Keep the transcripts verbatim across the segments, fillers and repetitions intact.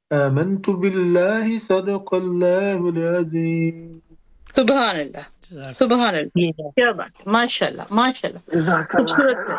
آمنت بالله صدق الله العظيم. सुभान अल्लाह, सुभान अल्लाह, क्या बात, माशाल्लाह माशाल्लाह, खूबसूरत है।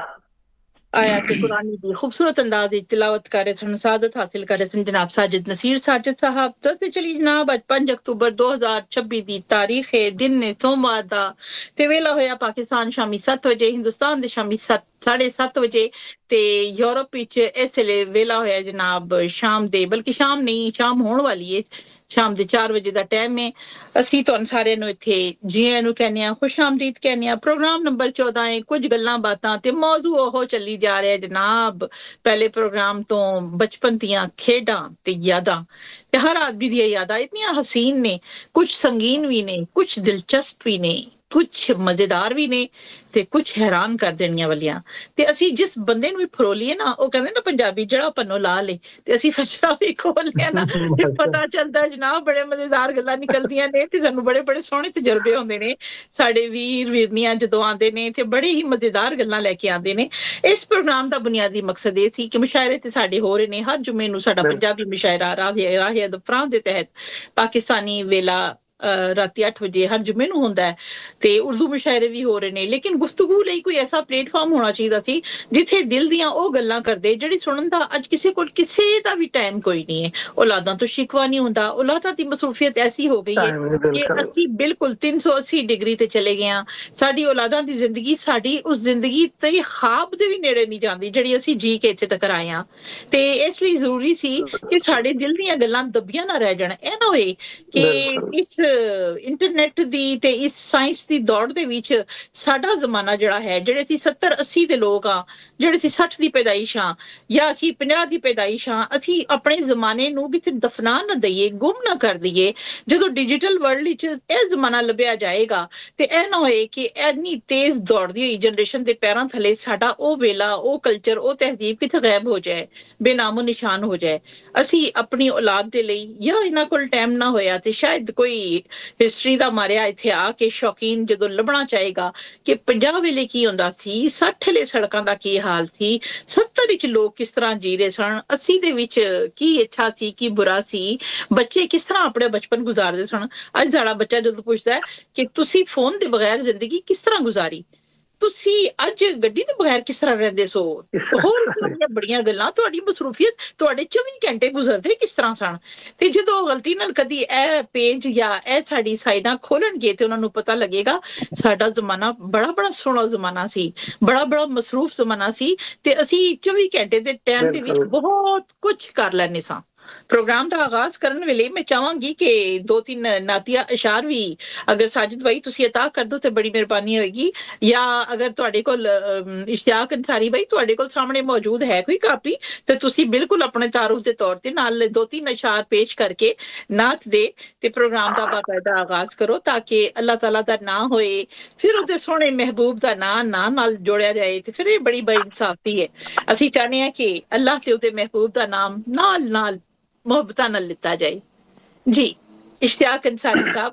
आयात कुरानी दी खूबसूरत अंदाज दी तिलावत कर रहे सन, सादत हासिल कर रहे सन जनाब साजिद नसीर साजिद साहब। दसदे चली जनाब अज पांच अक्तूबर दो हजार छब्बी दी तारीख है, दिन ने सोमवार दा ते वेला होया पाकिस्तान शामी सत्त बजे, हिंदुस्तान दे शामी सत्त साढ़े सत्त बजे ते यूरोप विच इसले वेला होया जनाब शाम दे, बल्कि शाम नहीं शाम होने वाली है, शाम ਦੇ चार ਵਜੇ ਦਾ ਟਾਈਮ ਹੈ। ਅਸੀਂ ਤੁਹਾਨੂੰ ਸਾਰਿਆਂ ਨੂੰ ਇੱਥੇ ਜੀ ਆਇਆਂ ਨੂੰ ਕਹਿੰਦੇ ਆ, ਖੁਸ਼ ਆਮਦੀਦ ਕਹਿੰਦੇ ਆ। ਪ੍ਰੋਗਰਾਮ ਨੰਬਰ ਚੌਦਾਂ ਹੈ, ਕੁਝ ਗੱਲਾਂ ਬਾਤਾਂ ਤੇ ਮੌਜੂ ਉਹ ਚੱਲੀ ਜਾ ਰਿਹਾ ਜਨਾਬ ਪਹਿਲੇ ਪ੍ਰੋਗਰਾਮ ਤੋਂ, ਬਚਪਨ ਦੀਆਂ ਖੇਡਾਂ ਤੇ ਯਾਦਾਂ ਤੇ ਹਰ ਆਦਮੀ ਦੀਆਂ ਯਾਦਾਂ ਇਤਨੀਆਂ ਹਸੀਨ ਨੇ, ਕੁਝ ਸੰਗੀਨ ਵੀ ਨੇ, ਕੁਝ ਦਿਲਚਸਪ ਵੀ ਨੇ, ਕੁਝ ਮਜ਼ੇਦਾਰ ਵੀ ਨੇ ਤੇ ਕੁਝ ਹੈਰਾਨ ਕਰ ਦੇਣੀਆਂ ਵਾਲੀਆਂ। ਤੇ ਅਸੀਂ ਜਿਸ ਬੰਦੇ ਨੂੰ ਵੀ ਫਰੋਲੀਏ ਨਾ, ਉਹ ਕਹਿੰਦੇ ਨਾ ਪੰਜਾਬੀ ਜਿਹੜਾ ਪੰਨੋ ਲਾ ਲੇ, ਤੇ ਅਸੀਂ ਫਸਰਾ ਵੀ ਖੋਲ ਲਿਆ ਨਾ ਤੇ ਪਤਾ ਚੱਲਦਾ ਜਨਾਬ ਬੜੇ ਮਜ਼ੇਦਾਰ ਗੱਲਾਂ ਨਿਕਲਦੀਆਂ ਨੇ ਤੇ ਸਾਨੂੰ ਬੜੇ ਬੜੇ ਸੋਹਣੇ ਤਜਰਬੇ ਹੁੰਦੇ ਨੇ। ਸਾਡੇ ਵੀਰ ਵੀਰਨੀਆਂ ਜਦੋਂ ਆਉਂਦੇ ਨੇ ਤੇ ਬੜੇ ਹੀ ਮਜ਼ੇਦਾਰ ਗੱਲਾਂ ਲੈ ਕੇ ਆਉਂਦੇ ਨੇ। ਇਸ ਪ੍ਰੋਗਰਾਮ ਦਾ ਬੁਨਿਆਦੀ ਮਕਸਦ ਇਹ ਸੀ ਕਿ ਮੁਸ਼ਾਇਰੇ ਤੇ ਸਾਡੇ ਹੋ ਰਹੇ ਨੇ, ਹਰ ਜੁਮੇ ਨੂੰ ਸਾਡਾ ਪੰਜਾਬੀ ਮੁਸ਼ਾਇਰਾ ਰਾਹੇ ਰਾਹੇ ਅਦਬ ਦੇ ਤਹਿਤ ਪਾਕਿਸਤਾਨੀ ਵੇਲਾ ਰਾਤੀ ਅੱਠ ਵਜੇ ਹਰ ਜੁਮੇ ਨੂੰ ਹੁੰਦਾ ਹੈ ਤੇ ਉਰਦੂ ਮੁਸ਼ਾਇਰੇ ਵੀ ਹੋ ਰਹੇ ਨੇ। ਲੇਕਿਨ ਗੁਫ਼ਤਗੂ ਲਈ ਕੋਈ ਐਸਾ ਪਲੇਟਫਾਰਮ ਹੋਣਾ ਚਾਹੀਦਾ ਸੀ ਜਿੱਥੇ ਦਿਲ ਦੀਆਂ ਉਹ ਗੱਲਾਂ ਕਰਦੇ ਜਿਹੜੀ ਸੁਣਨ ਦਾ ਅੱਜ ਕਿਸੇ ਕੋਲ ਕਿਸੇ ਦਾ ਵੀ ਟਾਈਮ ਕੋਈ ਨਹੀਂ ਹੈ। ਔਲਾਦਾਂ ਤੋਂ ਸ਼ਿਕਵਾ ਨਹੀਂ ਹੁੰਦਾ, ਔਲਾਦਾਂ ਦੀ ਮਸਰੂਫੀਅਤ ਐਸੀ ਹੋ ਗਈ ਹੈ ਕਿ ਅਸੀਂ ਬਿਲਕੁਲ ਤਿੰਨ ਸੌ ਅੱਸੀ ਡਿਗਰੀ ਤੇ ਚਲੇ ਗਏ ਹਾਂ। ਸਾਡੀ ਔਲਾਦਾਂ ਦੀ ਜ਼ਿੰਦਗੀ ਸਾਡੀ ਉਸ ਜ਼ਿੰਦਗੀ ਤੇ ਖਾਬ ਦੇ ਵੀ ਨੇੜੇ ਨਹੀਂ ਜਾਂਦੀ ਜਿਹੜੀ ਅਸੀਂ ਜੀ ਕੇ ਇੱਥੇ ਤੱਕ ਆਏ ਹਾਂ। ਤੇ ਇਸ ਲਈ ਜ਼ਰੂਰੀ ਸੀ ਕਿ ਸਾਡੇ ਦਿਲ ਦੀਆਂ ਗੱਲਾਂ ਦੱਬੀਆਂ ਨਾ ਰਹਿ ਜਾਣ। ਇਹ ਨਾ ਹੋਏ ਕਿ ਇਸ ਇੰਟਰਨੈਟ ਦੀ ਤੇ ਇਸ ਸਾਇੰਸ ਦੀ ਦੌੜ ਦੇ ਵਿੱਚ ਸਾਡਾ ਜ਼ਮਾਨਾ ਜਿਹੜਾ ਹੈ, ਜਿਹੜੇ ਅਸੀਂ ਸੱਤਰ ਅੱਸੀ ਦੇ ਲੋਕ ਆ, ਜਿਹੜੇ ਅਸੀਂ ਸੱਠ ਦੀ ਪੈਦਾਇਸ਼ ਆ ਜਾਂ ਅਸੀਂ ਪੰਜਾਹ ਦੀ ਪੈਦਾਇਸ਼ ਆ, ਅਸੀਂ ਆਪਣੇ ਜ਼ਮਾਨੇ ਨੂੰ ਕਿਤੇ ਦਫਨਾ ਨਾ ਦਈਏ, ਗੁੰਮ ਨਾ ਕਰ ਦਈਏ। ਜਦੋਂ ਡਿਜੀਟਲ ਵਰਲਡ ਵਿੱਚ ਇਹ ਜ਼ਮਾਨਾ ਲੱਭਿਆ ਜਾਏਗਾ ਤੇ ਇਹ ਨਾ ਹੋਏ ਕਿ ਇੰਨੀ ਤੇਜ਼ ਦੌੜਦੀ ਹੋਈ ਜਨਰੇਸ਼ਨ ਦੇ ਪੈਰਾਂ ਥੱਲੇ ਸਾਡਾ ਉਹ ਵੇਲਾ, ਉਹ ਕਲਚਰ, ਉਹ ਤਹਿਜ਼ੀਬ ਕਿਤੇ ਗਾਇਬ ਹੋ ਜਾਏ, ਬੇਨਾਮੋ ਨਿਸ਼ਾਨ ਹੋ ਜਾਏ। ਅਸੀਂ ਆਪਣੀ ਔਲਾਦ ਦੇ ਲਈ ਜਾਂ ਇਹਨਾਂ ਕੋਲ ਟਾਈਮ ਨਾ ਹੋਇਆ ਤੇ ਸ਼ਾਇਦ ਕੋਈ ਹਿਸਟਰੀ ਦਾ ਮਾਰਿਆ ਇੱਥੇ ਆ ਕੇ ਸ਼ੌਕੀਨ ਜਦੋਂ ਲੱਭਣਾ ਚਾਹੇਗਾ ਕਿ ਪੰਜਾਹ ਵੇਲੇ ਕੀ ਹੁੰਦਾ ਸੀ, ਸੱਠ ਵੇਲੇ ਸੜਕਾਂ ਦਾ ਕੀ ਹਾਲ ਸੀ, ਸੱਤਰ ਵਿੱਚ ਲੋਕ ਕਿਸ ਤਰ੍ਹਾਂ ਜੀ ਰਹੇ ਸਨ, ਅੱਸੀ ਦੇ ਵਿੱਚ ਕੀ ਅੱਛਾ ਸੀ ਕੀ ਬੁਰਾ ਸੀ, ਬੱਚੇ ਕਿਸ ਤਰ੍ਹਾਂ ਆਪਣੇ ਬਚਪਨ ਗੁਜ਼ਾਰਦੇ ਸਨ। ਅੱਜ ਸਾਡਾ ਬੱਚਾ ਜਦੋਂ ਪੁੱਛਦਾ ਹੈ ਕਿ ਤੁਸੀਂ ਫੋਨ ਦੇ ਬਗੈਰ ਜ਼ਿੰਦਗੀ ਕਿਸ ਤਰ੍ਹਾਂ ਗੁਜ਼ਾਰੀ, ਤੁਸੀਂ ਅੱਜ ਗੱਡੀ ਦੇ ਬਗੈਰ ਕਿਸ ਤਰ੍ਹਾਂ ਰਹਿੰਦੇ ਸੋ, ਹੋਰ ਇਸ ਤਰ੍ਹਾਂ ਦੀਆਂ ਬੜੀਆਂ ਗੱਲਾਂ, ਤੁਹਾਡੀ ਮਸਰੂਫੀਅਤ ਤੁਹਾਡੇ ਚੌਵੀ ਘੰਟੇ ਗੁਜ਼ਰਦੇ ਕਿਸ ਤਰ੍ਹਾਂ ਸਨ। ਤੇ ਜਦੋਂ ਗਲਤੀ ਨਾਲ ਕਦੀ ਇਹ ਪੇਜ ਜਾਂ ਇਹ ਸਾਡੀ ਸਾਈਡਾਂ ਖੋਲਣਗੇ ਤੇ ਉਹਨਾਂ ਨੂੰ ਪਤਾ ਲੱਗੇਗਾ ਸਾਡਾ ਜ਼ਮਾਨਾ ਬੜਾ ਬੜਾ ਸੋਹਣਾ ਜ਼ਮਾਨਾ ਸੀ, ਬੜਾ ਬੜਾ ਮਸਰੂਫ ਜ਼ਮਾਨਾ ਸੀ ਤੇ ਅਸੀਂ ਚੌਵੀ ਘੰਟੇ ਦੇ ਟਾਈਮ ਦੇ ਵਿੱਚ ਬਹੁਤ ਕੁਝ ਕਰ ਲੈਂਦੇ ਸਾਂ। ਪ੍ਰੋਗਰਾਮ ਦਾ ਆਗਾਜ਼ ਕਰਨ ਵੇਲੇ ਮੈਂ ਚਾਹਾਂਗੀ ਕਿ ਦੋ ਤਿੰਨ ਨਾਤੀਆ ਇਸ਼ਾਰ ਵੀ ਅਗਰ ਸਾਜਿਦ ਭਾਈ ਤੁਸੀਂ ਅਤਾ ਕਰ ਦੋ ਤੇ ਬੜੀ ਮਿਹਰਬਾਨੀ ਹੋਏਗੀ, ਜਾਂ ਅਗਰ ਤੁਹਾਡੇ ਕੋਲ ਇਸ਼ਤਿਆਕ ਅੰਸਾਰੀ ਭਾਈ ਤੁਹਾਡੇ ਕੋਲ ਸਾਹਮਣੇ ਮੌਜੂਦ ਹੈ ਕੋਈ ਕਾਪੀ ਤੇ ਤੁਸੀਂ ਬਿਲਕੁਲ ਆਪਣੇ ਤਾਰੁਫ ਦੇ ਤੌਰ ਤੇ ਨਾਲ ਦੋ ਤਿੰਨ ਇਸ਼ਾਰ ਪੇਸ਼ ਕਰਕੇ ਨਾਤ ਦੇ ਤੇ ਪ੍ਰੋਗਰਾਮ ਦਾ ਬਾਕਾਇਦਾ ਆਗਾਜ਼ ਕਰੋ ਤਾਂ ਕਿ ਅੱਲਾਹ ਤਾਲਾ ਦਾ ਨਾਂ ਹੋਏ, ਫਿਰ ਉਹਦੇ ਸੋਹਣੇ ਮਹਿਬੂਬ ਦਾ ਨਾਂ ਨਾਂ ਨਾਲ ਜੋੜਿਆ ਜਾਏ ਤੇ ਫਿਰ ਇਹ ਬੜੀ ਬੇਇਨਸਾਫੀ ਹੈ। ਅਸੀਂ ਚਾਹੁੰਦੇ ਹਾਂ ਕਿ ਅੱਲਾਹ ਤੇ ਉਹਦੇ ਮਹਿਬੂਬ ਦਾ ਨਾਮ ਨਾਲ ਨਾਲ ਮੁਹੱਬਤਾਂ ਨਾਲ ਲਿੱਤਾ ਜਾਏ। ਜੀ ਇਸ਼ਤਿਆਕ ਅੰਸਾਰੀ ਸਾਹਿਬ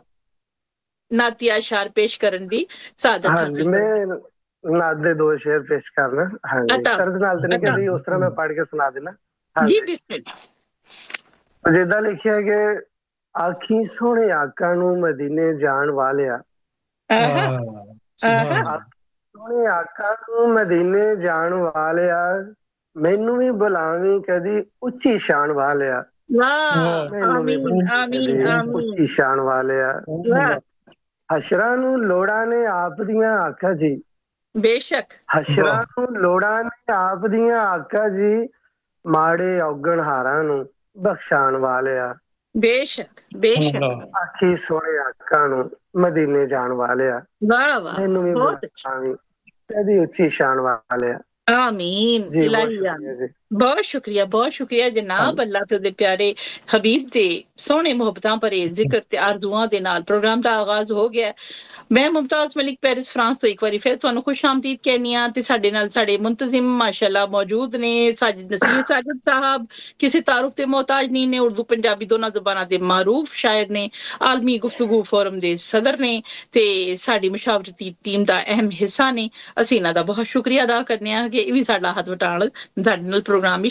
ਨਾਤੀਆ ਸ਼ਾਰ ਪੇਸ਼ ਕਰਨ ਦੀ ਸਾਦਤ ਹਾਸਿਲ। ਮੈਂ ਨਾਤ ਦੇ ਦੋ ਸ਼ੇਰ ਪੇਸ਼ ਕਰਨਾ। ਹਾਂਜੀ ਸਰਦ ਨਾਲ ਤੇ ਨਹੀਂ ਕਹਿੰਦੀ, ਉਸ ਤਰ੍ਹਾਂ ਮੈਂ ਪੜ੍ਹ ਕੇ ਸੁਣਾ ਦੇਣਾ। ਜੀ ਬਿਸਮਿਲ੍ਲਾ। ਜਿੱਦਾਂ ਲਿਖਿਆ ਕਿ ਆਖੀ ਸੋਹਣੇ ਆਕਾ ਨੂੰ ਮਦੀਨੇ ਜਾਣ ਵਾਲਿਆ, ਸੋਹਣੇ ਆਕਾ ਨੂੰ ਮਦੀਨੇ ਜਾਣ ਵਾਲਿਆ, ਮੈਨੂੰ ਵੀ ਬੁਲਾਵੀਂ ਕਦੀ ਉੱਚੀ ਸ਼ਾਨ ਵਾਲਿਆ, ਆਮੀਨ ਆਮੀਨ ਆਮੀਨ, ਉੱਚੀ ਸ਼ਾਨ ਵਾਲਿਆ। ਹਸ਼ਰਾਂ ਨੂੰ ਲੋੜਾਂ ਨੇ ਆਪ ਦੀਆਂ ਆਕਾ ਜੀ, ਬੇਸ਼ੱਕ ਹਸ਼ਰਾਂ ਨੂੰ ਲੋੜਾਂ ਨੇ ਆਪ ਦੀਆਂ ਆਕਾ ਜੀ, ਮਾੜੇ ਔਗਣ ਹਾਰਾਂ ਨੂੰ ਬਖਸ਼ਾਣ ਵਾਲਿਆ, ਬੇਸ਼ੱਕ ਬੇਸ਼ੱਕ। ਆਖੀ ਸੋਹਣੇ ਆਕਾ ਨੂੰ ਮਦੀਨੇ ਜਾਣ ਵਾਲਿਆ, ਮੈਨੂੰ ਵੀ ਬੁਲਾਵੀਂ ਕਦੀ ਉੱਚੀ ਸ਼ਾਨ ਵਾਲਿਆ। आमीन इलाही आमीन। बहुत शुक्रिया बहुत शुक्रिया जनाब। अल्लाह ते प्यारे हबीब दे सोहने मुहब्बतां भरे जिक्र ते आरज़ूआं दे नाल प्रोग्राम दा आगाज हो गया। मैं मुमताज मलिक पेरिस फ्रांस तो एक बारी फिर तुहानू खुश आमदीद कहनी आ ते साडे नाल साडे मुंतजिम माशाअल्लाह मौजूद ने साजिद नसीर साजिद साहब, किसी तारुफ ते मोहताज नहीं ने, उर्दू पंजाबी दोनों ज़बानां दे मारूफ शायर ने, आलमी गुफ्तगू फोरम दे सदर ने ते साडी मुशावरती टीम दा अहम हिस्सा ने। असीं इन्हां दा बहुत शुक्रिया अदा करने आ कि ਇਹ ਵੀ ਸਾਡਾ ਹੱਥ ਵਟਾਣ ਸਾਡੇ ਨਾਲ ਪ੍ਰੋਗਰਾਮ